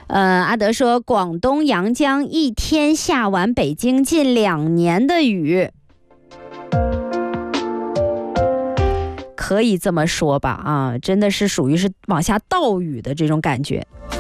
阿德说，广东阳江一天下完北京近2年的雨。可以这么说吧，真的是属于是往下倒雨的这种感觉。